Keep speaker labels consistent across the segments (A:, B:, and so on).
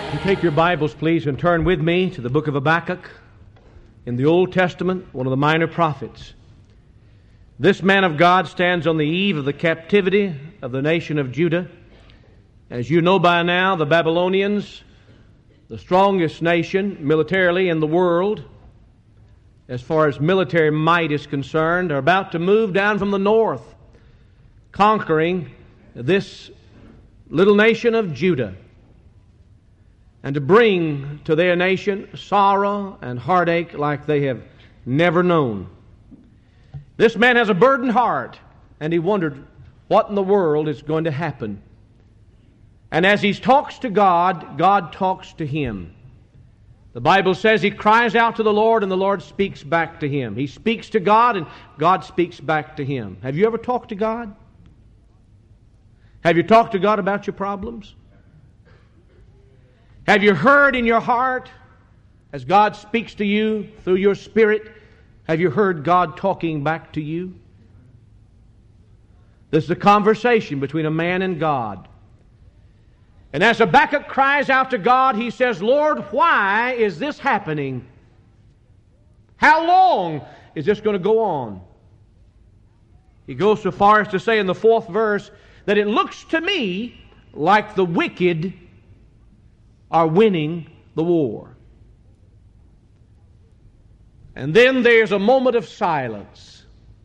A: You take your Bibles, please, and turn with me to the book of Habakkuk in the Old Testament, one of the minor prophets. This man of God stands on the eve of the captivity of the nation of Judah. As you know by now, the Babylonians, the strongest nation militarily in the world, as far as military might is concerned, are about to move down from the north, conquering this little nation of Judah, and to bring to their nation sorrow and heartache like they have never known. This man has a burdened heart, and he wondered what in the world is going to happen. And as he talks to God, God talks to him. The Bible says he cries out to the Lord, and the Lord speaks back to him. He speaks to God, and God speaks back to him. Have you ever talked to God? Have you talked to God about your problems? Have you heard in your heart, as God speaks to you through your spirit, have you heard God talking back to you? This is a conversation between a man and God. And as Habakkuk cries out to God, he says, Lord, why is this happening? How long is this going to go on? He goes so far as to say in the 4th verse that it looks to me like the wicked are winning the war. And then there's a moment of silence.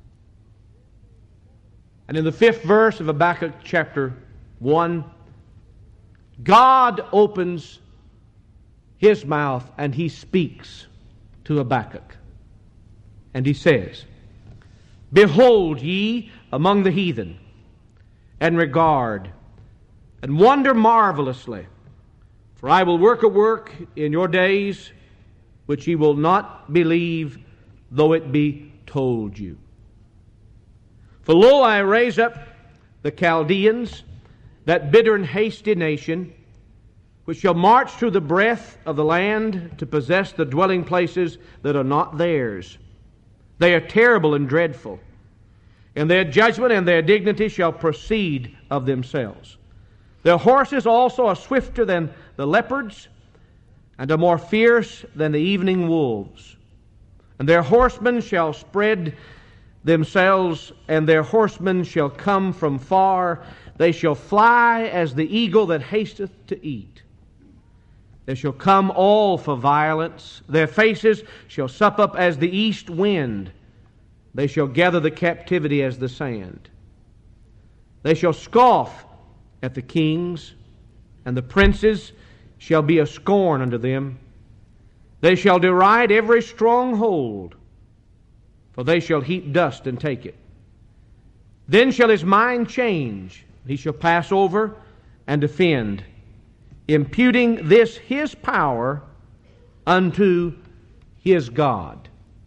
A: And in the 5th verse of Habakkuk chapter 1, God opens His mouth and He speaks to Habakkuk. And He says, Behold ye among the heathen, and regard, and wonder marvelously. For I will work a work in your days which ye will not believe, though it be told you. For lo, I raise up the Chaldeans, that bitter and hasty nation, which shall march through the breadth of the land to possess the dwelling places that are not theirs. They are terrible and dreadful, and their judgment and their dignity shall proceed of themselves. Their horses also are swifter than the leopards, and are more fierce than the evening wolves. And their horsemen shall spread themselves, and their horsemen shall come from far. They shall fly as the eagle that hasteth to eat. They shall come all for violence. Their faces shall sup up as the east wind. They shall gather the captivity as the sand. They shall scoff at the kings, and the princes shall be a scorn unto them. They shall deride every stronghold, for they shall heap dust and take it. Then shall his mind change, he shall pass over and defend, imputing this his power unto his God.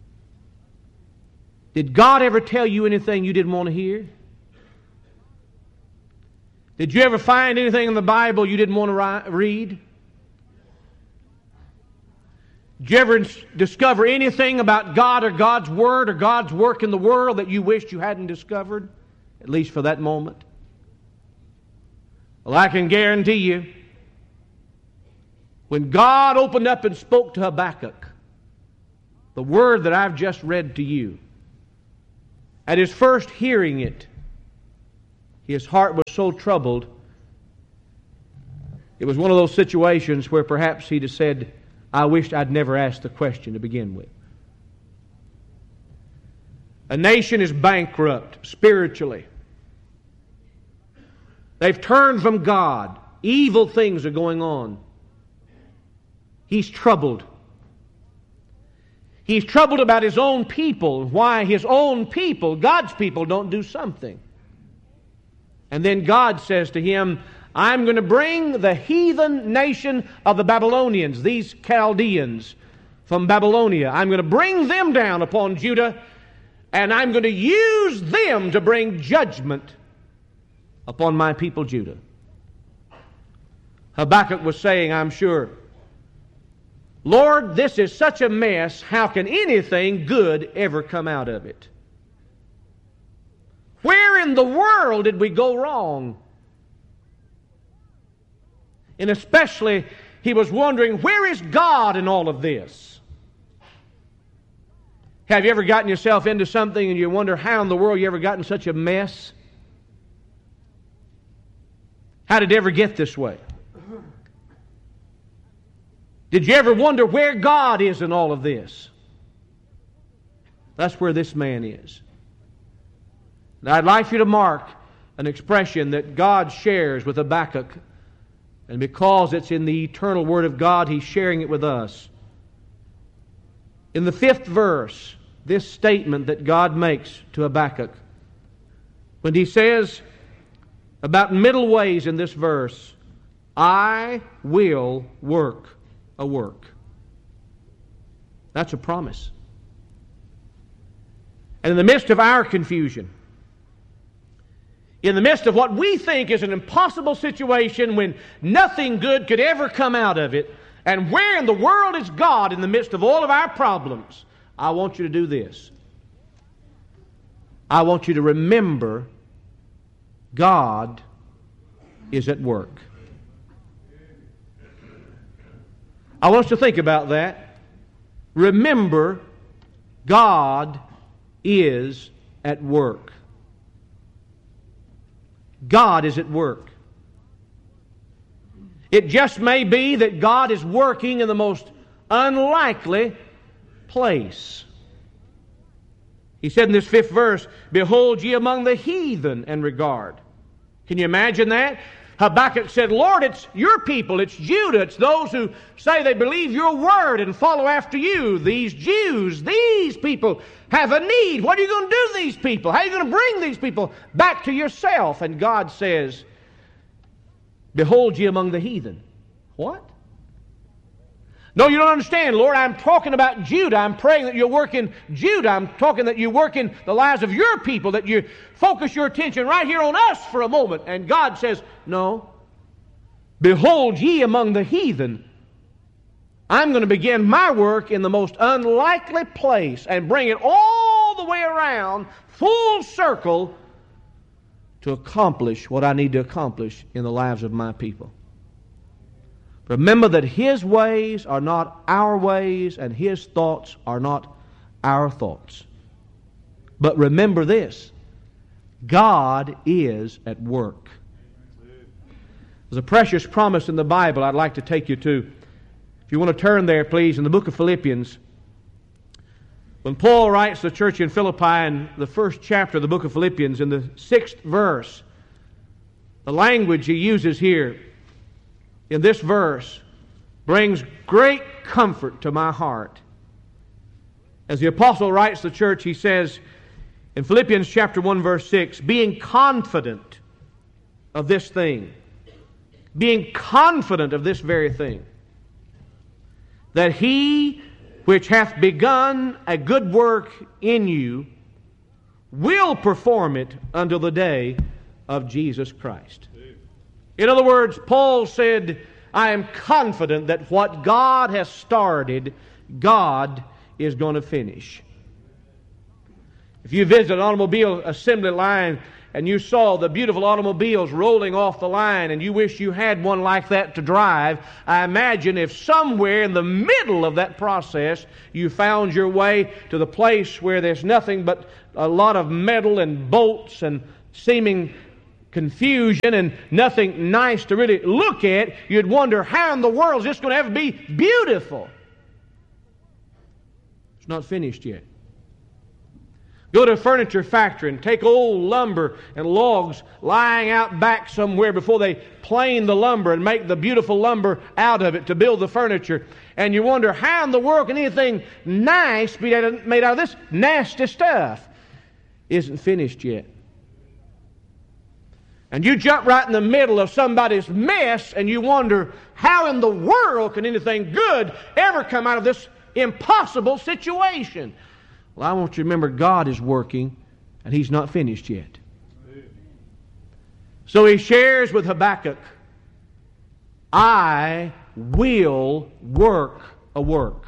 A: Did God ever tell you anything you didn't want to hear? Did you ever find anything in the Bible you didn't want to read? Did you ever discover anything about God or God's Word or God's work in the world that you wished you hadn't discovered, at least for that moment? Well, I can guarantee you, when God opened up and spoke to Habakkuk, the word that I've just read to you, at his first hearing it, his heart was so troubled, it was one of those situations where perhaps he'd have said, I wished I'd never asked the question to begin with. A nation is bankrupt spiritually. They've turned from God. Evil things are going on. He's troubled. He's troubled about his own people, why his own people, God's people, don't do something. And then God says to him, I'm going to bring the heathen nation of the Babylonians, these Chaldeans from Babylonia. I'm going to bring them down upon Judah, and I'm going to use them to bring judgment upon my people Judah. Habakkuk was saying, I'm sure, Lord, this is such a mess, how can anything good ever come out of it? Where in the world did we go wrong? And especially he was wondering, where is God in all of this? Have you ever gotten yourself into something and you wonder how in the world you ever got in such a mess? How did it ever get this way? Did you ever wonder where God is in all of this? That's where this man is. And I'd like you to mark an expression that God shares with Habakkuk. And because it's in the eternal Word of God, He's sharing it with us. In the 5th verse, this statement that God makes to Habakkuk, when He says, about middle ways in this verse, I will work a work. That's a promise. And in the midst of our confusion, in the midst of what we think is an impossible situation when nothing good could ever come out of it, and where in the world is God in the midst of all of our problems, I want you to do this. I want you to remember God is at work. I want us to think about that. Remember, God is at work. God is at work. It just may be that God is working in the most unlikely place. He said in this 5th verse, behold ye among the heathen and regard. Can you imagine that? Habakkuk said, Lord, it's your people, it's Judah, it's those who say they believe your word and follow after you. These Jews, these people have a need. What are you going to do to these people? How are you going to bring these people back to yourself? And God says, behold ye among the heathen. What? No, you don't understand, Lord. I'm talking about Judah. I'm praying that you'll work in Judah. I'm talking that you work in the lives of your people, that you focus your attention right here on us for a moment. And God says, no. Behold ye among the heathen. I'm going to begin my work in the most unlikely place and bring it all the way around, full circle, to accomplish what I need to accomplish in the lives of my people. Remember that His ways are not our ways, and His thoughts are not our thoughts. But remember this, God is at work. There's a precious promise in the Bible I'd like to take you to. If you want to turn there, please, in the book of Philippians. When Paul writes to the church in Philippi in the 1st chapter of the book of Philippians, in the 6th verse, the language he uses here in this verse brings great comfort to my heart. As the apostle writes to the church, he says in Philippians chapter 1 verse 6, being confident of this thing, being confident of this very thing, that He which hath begun a good work in you will perform it until the day of Jesus Christ. In other words, Paul said, I am confident that what God has started, God is going to finish. If you visit an automobile assembly line and you saw the beautiful automobiles rolling off the line and you wish you had one like that to drive, I imagine if somewhere in the middle of that process you found your way to the place where there's nothing but a lot of metal and bolts and seeming confusion and nothing nice to really look at, you'd wonder how in the world is this going to ever be beautiful? It's not finished yet. Go to a furniture factory and take old lumber and logs lying out back somewhere before they plane the lumber and make the beautiful lumber out of it to build the furniture. And you wonder how in the world can anything nice be made out of this nasty stuff? Isn't finished yet. And you jump right in the middle of somebody's mess and you wonder how in the world can anything good ever come out of this impossible situation? Well, I want you to remember God is working and He's not finished yet. So he shares with Habakkuk, I will work a work.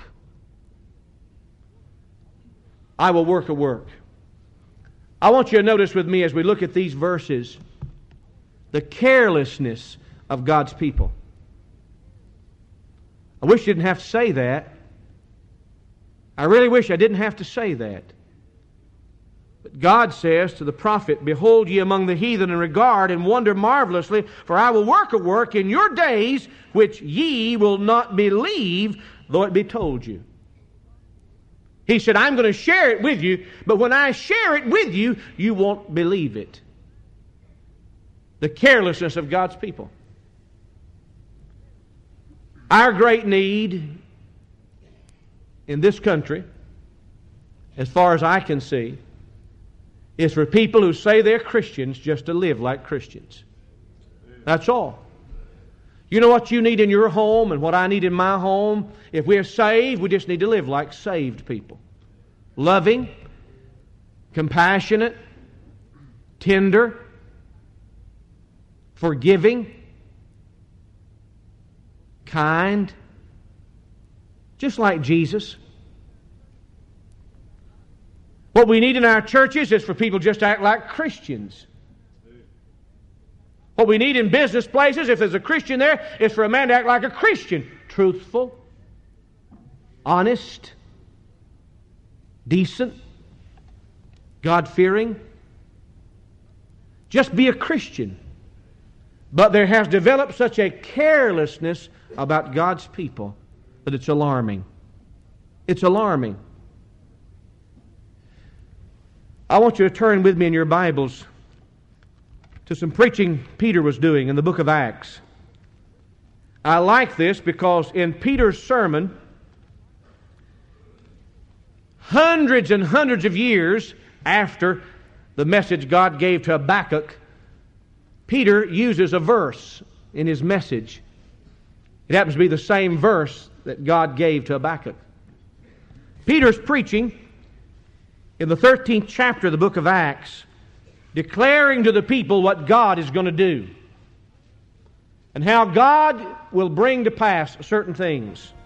A: I will work a work. I want you to notice with me as we look at these verses the carelessness of God's people. I wish you didn't have to say that. I really wish I didn't have to say that. But God says to the prophet, "Behold ye among the heathen, and regard and wonder marvelously, for I will work a work in your days which ye will not believe, though it be told you." He said, "I'm going to share it with you, but when I share it with you, you won't believe it." The carelessness of God's people. Our great need in this country, as far as I can see, is for people who say they're Christians just to live like Christians. That's all. You know what you need in your home and what I need in my home? If we're saved, we just need to live like saved people. Loving, compassionate, tender, forgiving, kind, just like Jesus. What we need in our churches is for people just to act like Christians. What we need in business places, if there's a Christian there, is for a man to act like a Christian. Truthful, honest, decent, God-fearing. Just be a Christian. But there has developed such a carelessness about God's people that it's alarming. It's alarming. I want you to turn with me in your Bibles to some preaching Peter was doing in the book of Acts. I like this because in Peter's sermon, hundreds and hundreds of years after the message God gave to Habakkuk, Peter uses a verse in his message. It happens to be the same verse that God gave to Habakkuk. Peter's preaching in the 13th chapter of the book of Acts, declaring to the people what God is going to do and how God will bring to pass certain things.